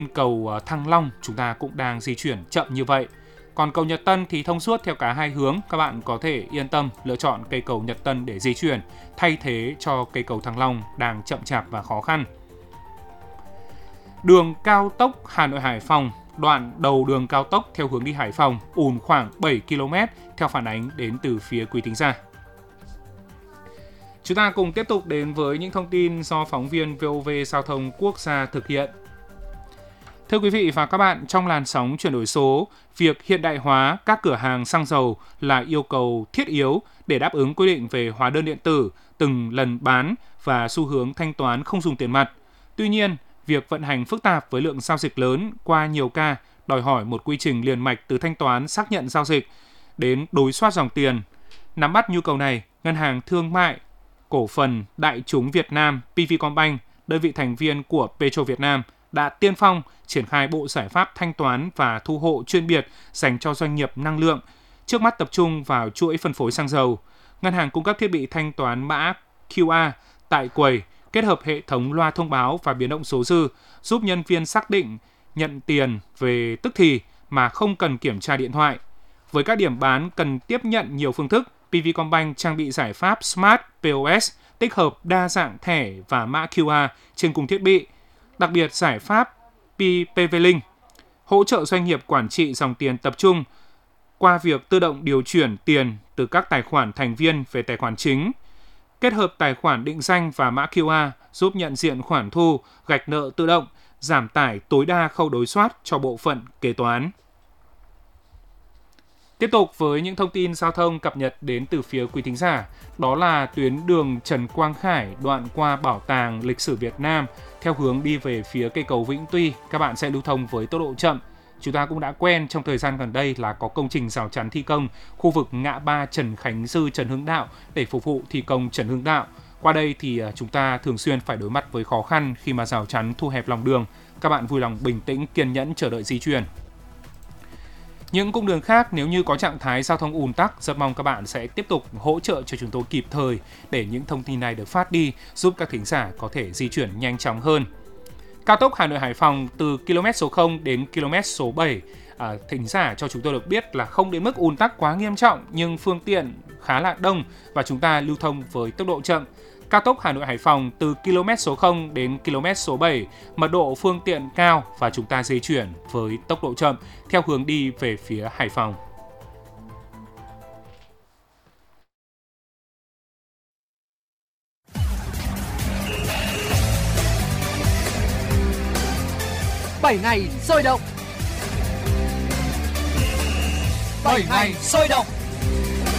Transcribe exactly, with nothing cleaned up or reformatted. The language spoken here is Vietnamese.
cầu Thăng Long chúng ta cũng đang di chuyển chậm như vậy. Còn cầu Nhật Tân thì thông suốt theo cả hai hướng, các bạn có thể yên tâm lựa chọn cây cầu Nhật Tân để di chuyển, thay thế cho cây cầu Thăng Long đang chậm chạp và khó khăn. Đường cao tốc Hà Nội Hải Phòng, đoạn đầu đường cao tốc theo hướng đi Hải Phòng ùn khoảng bảy ki lô mét theo phản ánh đến từ phía quý thính giả. Chúng ta cùng tiếp tục đến với những thông tin do phóng viên vê o vê Giao thông Quốc gia thực hiện. Thưa quý vị và các bạn, trong làn sóng chuyển đổi số, việc hiện đại hóa các cửa hàng xăng dầu là yêu cầu thiết yếu để đáp ứng quy định về hóa đơn điện tử, từng lần bán và xu hướng thanh toán không dùng tiền mặt. Tuy nhiên, việc vận hành phức tạp với lượng giao dịch lớn qua nhiều ca đòi hỏi một quy trình liền mạch từ thanh toán xác nhận giao dịch đến đối soát dòng tiền. Nắm bắt nhu cầu này, Ngân hàng Thương mại Cổ phần Đại chúng Việt Nam pê vê Combank, đơn vị thành viên của Petro Việt Nam, đã tiên phong triển khai bộ giải pháp thanh toán và thu hộ chuyên biệt dành cho doanh nghiệp năng lượng. Trước mắt tập trung vào chuỗi phân phối xăng dầu. Ngân hàng cung cấp thiết bị thanh toán mã quy rờ tại quầy, kết hợp hệ thống loa thông báo và biến động số dư, giúp nhân viên xác định nhận tiền về tức thì mà không cần kiểm tra điện thoại. Với các điểm bán cần tiếp nhận nhiều phương thức, pê vê Combank trang bị giải pháp Smart pê o ét tích hợp đa dạng thẻ và mã quy rờ trên cùng thiết bị. Đặc biệt, giải pháp pê vê Link hỗ trợ doanh nghiệp quản trị dòng tiền tập trung qua việc tự động điều chuyển tiền từ các tài khoản thành viên về tài khoản chính. Kết hợp tài khoản định danh và mã quy rờ giúp nhận diện khoản thu, gạch nợ tự động, giảm tải tối đa khâu đối soát cho bộ phận kế toán. Tiếp tục với những thông tin giao thông cập nhật đến từ phía quý thính giả, đó là tuyến đường Trần Quang Khải đoạn qua Bảo tàng Lịch sử Việt Nam theo hướng đi về phía cây cầu Vĩnh Tuy, các bạn sẽ lưu thông với tốc độ chậm. Chúng ta cũng đã quen trong thời gian gần đây là có công trình rào chắn thi công khu vực ngã ba Trần Khánh Dư Trần Hưng Đạo để phục vụ thi công Trần Hưng Đạo. Qua đây thì chúng ta thường xuyên phải đối mặt với khó khăn khi mà rào chắn thu hẹp lòng đường. Các bạn vui lòng bình tĩnh, kiên nhẫn chờ đợi di chuyển. Những cung đường khác nếu như có trạng thái giao thông ùn tắc, rất mong các bạn sẽ tiếp tục hỗ trợ cho chúng tôi kịp thời để những thông tin này được phát đi, giúp các thính giả có thể di chuyển nhanh chóng hơn. Cao tốc Hà Nội Hải Phòng từ km số không đến km số bảy, à, thính giả cho chúng tôi được biết là không đến mức ùn tắc quá nghiêm trọng nhưng phương tiện khá là đông và chúng ta lưu thông với tốc độ chậm. Cao tốc Hà Nội Hải Phòng từ km số không đến km số bảy, mật độ phương tiện cao và chúng ta di chuyển với tốc độ chậm theo hướng đi về phía Hải Phòng. bảy ngày sôi động. bảy ngày sôi động.